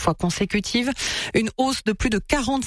fois consécutive. Une hausse de plus de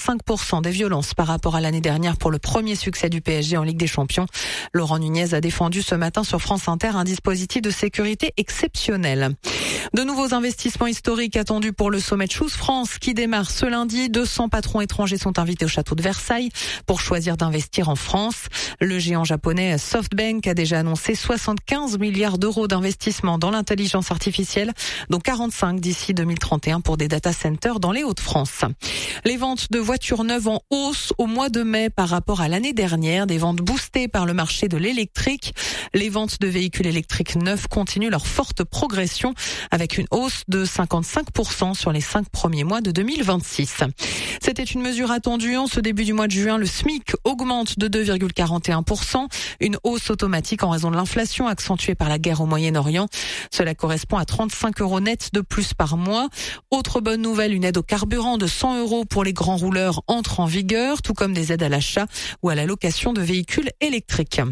45% des violences par rapport à l'année dernière pour le premier succès du PSG en Ligue des Champions. Laurent Nunez a défendu ce matin sur France Inter un dispositif de sécurité exceptionnel. De nouveaux investissements historiques attendus pour le sommet de Choose France qui démarre ce lundi. 200 patrons étrangers sont invités au château de Versailles pour choisir d'investir en France. Le géant japonais SoftBank a déjà annoncé 75 milliards d'euros d'investissement dans l'intelligence artificielle, dont 45 d'ici 2031 pour des data centers dans les Hauts-de-France. Les ventes de voitures neuves en hausse au mois de mai par rapport à l'année dernière, des ventes boostées par le marché de l'électrique. Les ventes de véhicules électriques neufs continuent leur forte progression avec une hausse de 55% sur les 5 premiers mois de 2026. C'était une mesure attendue en ce début du mois de juin. Le SMIC augmente de 2,41%, une hausse automatique en raison de l'inflation accentuée par la guerre au Moyen-Orient. Cela correspond à 35 € net de plus par mois. Autre bonne nouvelle, une aide au carburant de 100 € pour les grands rouleurs entre en vigueur, tout comme des aides à l'achat ou à la location de véhicules électriques.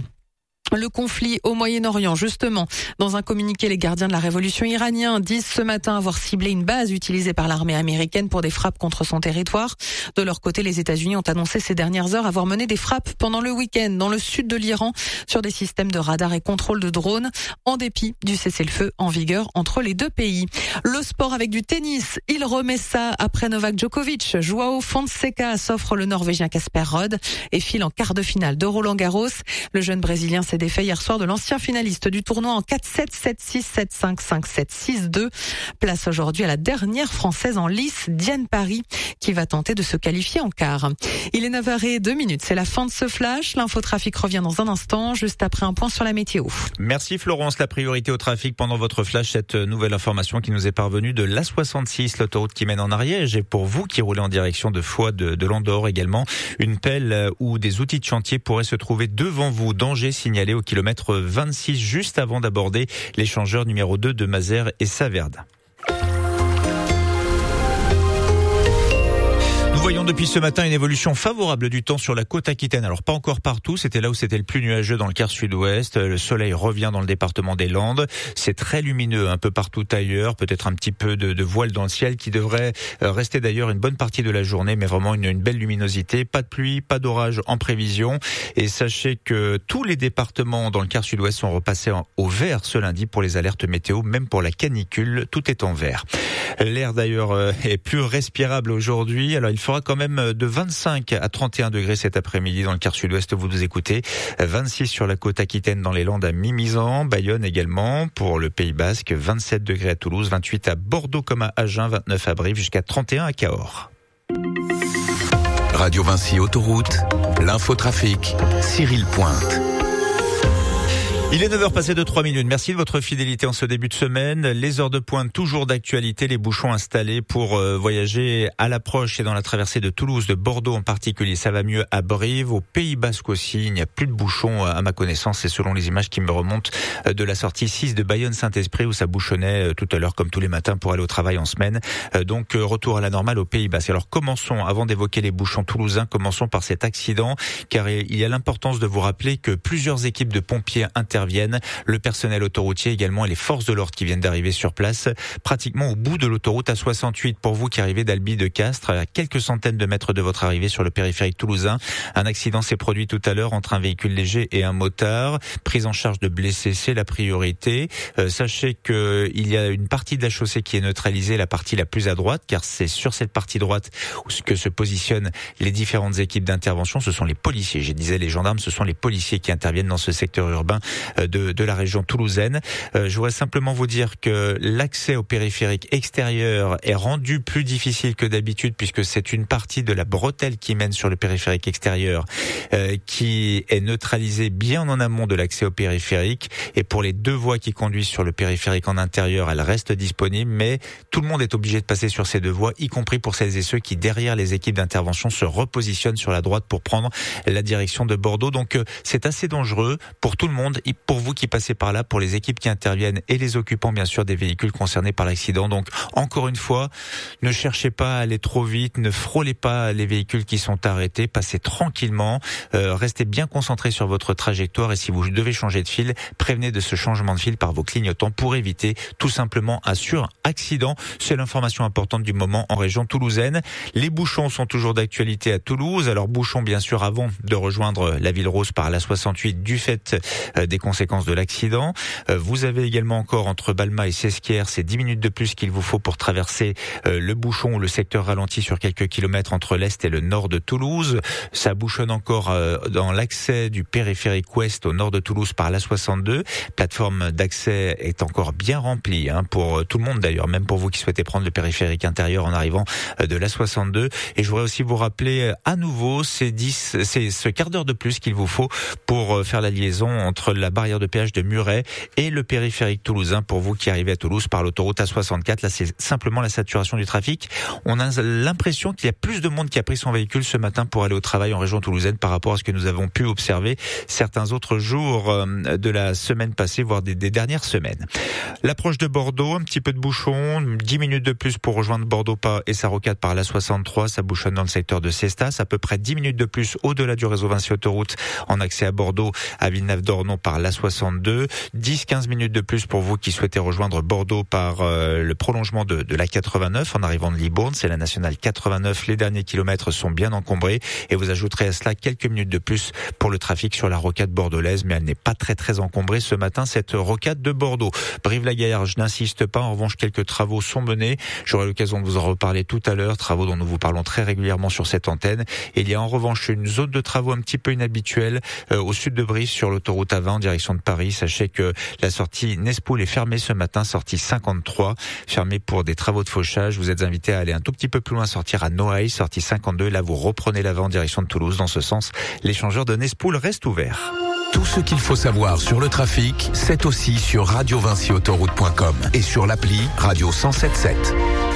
Le conflit au Moyen-Orient, justement. Dans un communiqué, les gardiens de la révolution iranienne disent ce matin avoir ciblé une base utilisée par l'armée américaine pour des frappes contre son territoire. De leur côté, les États-Unis ont annoncé ces dernières heures avoir mené des frappes pendant le week-end dans le sud de l'Iran sur des systèmes de radar et contrôle de drones, en dépit du cessez-le-feu en vigueur entre les deux pays. Le sport avec du tennis, il remet ça après Novak Djokovic. Joao Fonseca s'offre le Norvégien Casper Ruud et file en quart de finale de Roland-Garros. Le jeune Brésilien s'est défait hier soir de l'ancien finaliste du tournoi en 4-7, 7-6, 7-5, 5-7, 6-2. Place aujourd'hui à la dernière française en lice, Diane Paris, qui va tenter de se qualifier en quart. Il est 9h02, c'est la fin de ce flash. L'infotrafic revient dans un instant, juste après un point sur la météo. Merci Florence, la priorité au trafic pendant votre flash, cette nouvelle information qui nous est parvenue de l'A66, l'autoroute qui mène en Ariège. Et pour vous qui roulez en direction de Foix, de Landor également, une pelle ou des outils de chantier pourraient se trouver devant vous. Danger signalé au kilomètre 26, juste avant d'aborder l'échangeur numéro 2 de Mazères et Saverne. Nous voyons depuis ce matin une évolution favorable du temps sur la côte aquitaine. Alors pas encore partout, c'était là où c'était le plus nuageux dans le quart sud-ouest. Le soleil revient dans le département des Landes. C'est très lumineux un peu partout ailleurs. Peut-être un petit peu de voile dans le ciel qui devrait rester d'ailleurs une bonne partie de la journée, mais vraiment une belle luminosité. Pas de pluie, pas d'orage en prévision. Et sachez que tous les départements dans le quart sud-ouest sont repassés au vert ce lundi pour les alertes météo, même pour la canicule. Tout est en vert. L'air d'ailleurs est plus respirable aujourd'hui. Alors il fera quand même de 25 à 31 degrés cet après-midi dans le quart sud-ouest, vous nous écoutez. 26 sur la côte aquitaine dans les Landes à Mimizan, Bayonne également. Pour le Pays Basque, 27 degrés à Toulouse, 28 à Bordeaux comme à Agen, 29 à Brive, jusqu'à 31 à Cahors. Radio Vinci Autoroute, l'infotrafic, Cyril Pointe. Il est 9h passé de 3 minutes. Merci de votre fidélité en ce début de semaine. Les heures de pointe, toujours d'actualité. Les bouchons installés pour voyager à l'approche et dans la traversée de Toulouse, de Bordeaux en particulier. Ça va mieux à Brive, au Pays Basque aussi. Il n'y a plus de bouchons à ma connaissance. C'est selon les images qui me remontent de la sortie 6 de Bayonne-Saint-Esprit où ça bouchonnait tout à l'heure comme tous les matins pour aller au travail en semaine. Donc retour à la normale au Pays Basque. Alors commençons, avant d'évoquer les bouchons toulousains, commençons par cet accident car il y a l'importance de vous rappeler que plusieurs équipes de pompiers interviennent, le personnel autoroutier également et les forces de l'ordre qui viennent d'arriver sur place, pratiquement au bout de l'autoroute A68 pour vous qui arrivez d'Albi de Castres, à quelques centaines de mètres de votre arrivée sur le périphérique toulousain. Un accident s'est produit tout à l'heure entre un véhicule léger et un motard. Prise en charge de blessés, c'est la priorité. Sachez que il y a une partie de la chaussée qui est neutralisée, la partie la plus à droite, car c'est sur cette partie droite que se positionnent les différentes équipes d'intervention. Ce sont les policiers, je disais les gendarmes, ce sont les policiers qui interviennent dans ce secteur urbain de la région toulousaine. Je voudrais simplement vous dire que l'accès au périphérique extérieur est rendu plus difficile que d'habitude puisque c'est une partie de la bretelle qui mène sur le périphérique extérieur qui est neutralisée bien en amont de l'accès au périphérique, et pour les deux voies qui conduisent sur le périphérique en intérieur, elles restent disponibles, mais tout le monde est obligé de passer sur ces deux voies, y compris pour celles et ceux qui derrière les équipes d'intervention se repositionnent sur la droite pour prendre la direction de Bordeaux. Donc c'est assez dangereux pour tout le monde, y pour vous qui passez par là, pour les équipes qui interviennent et les occupants bien sûr des véhicules concernés par l'accident. Donc encore une fois, ne cherchez pas à aller trop vite, ne frôlez pas les véhicules qui sont arrêtés, passez tranquillement, restez bien concentrés sur votre trajectoire et si vous devez changer de fil, prévenez de ce changement de fil par vos clignotants pour éviter tout simplement un suraccident. C'est l'information importante du moment en région toulousaine. Les bouchons sont toujours d'actualité à Toulouse. Alors bouchons bien sûr avant de rejoindre la ville rose par la 68 du fait des conséquences de l'accident. Vous avez également encore entre Balma et Sesquières, c'est 10 minutes de plus qu'il vous faut pour traverser le bouchon ou le secteur ralenti sur quelques kilomètres entre l'est et le nord de Toulouse. Ça bouchonne encore dans l'accès du périphérique ouest au nord de Toulouse par la 62. Plateforme d'accès est encore bien remplie pour tout le monde d'ailleurs, même pour vous qui souhaitez prendre le périphérique intérieur en arrivant de la 62. Et je voudrais aussi vous rappeler à nouveau c'est ce quart d'heure de plus qu'il vous faut pour faire la liaison entre la barrière de péage de Muret et le périphérique toulousain pour vous qui arrivez à Toulouse par l'autoroute A64. Là, c'est simplement la saturation du trafic. On a l'impression qu'il y a plus de monde qui a pris son véhicule ce matin pour aller au travail en région toulousaine par rapport à ce que nous avons pu observer certains autres jours de la semaine passée, voire des dernières semaines. L'approche de Bordeaux, un petit peu de bouchon, 10 minutes de plus pour rejoindre Bordeaux et sa rocade par la 63, ça bouchonne dans le secteur de Cestas, à peu près 10 minutes de plus au-delà du réseau Vinci Autoroute en accès à Bordeaux, à Villeneuve-d'Ornon par la 62, 10-15 minutes de plus pour vous qui souhaitez rejoindre Bordeaux par le prolongement de la 89 en arrivant de Libourne, c'est la nationale 89, les derniers kilomètres sont bien encombrés et vous ajouterez à cela quelques minutes de plus pour le trafic sur la rocade bordelaise, mais elle n'est pas très encombrée ce matin, cette rocade de Bordeaux. Brive-la-Gaillarde, je n'insiste pas, en revanche quelques travaux sont menés, j'aurai l'occasion de vous en reparler tout à l'heure, travaux dont nous vous parlons très régulièrement sur cette antenne. Et il y a en revanche une zone de travaux un petit peu inhabituelle au sud de Brive sur l'autoroute A20 en direction de Paris. Sachez que la sortie Nespoul est fermée ce matin, sortie 53, fermée pour des travaux de fauchage. Vous êtes invité à aller un tout petit peu plus loin, sortir à Noailles, sortie 52. Là, vous reprenez l'avant en direction de Toulouse. Dans ce sens, l'échangeur de Nespoul reste ouvert. Tout ce qu'il faut savoir sur le trafic, c'est aussi sur radiovinciautoroute.com et sur l'appli Radio 107.7.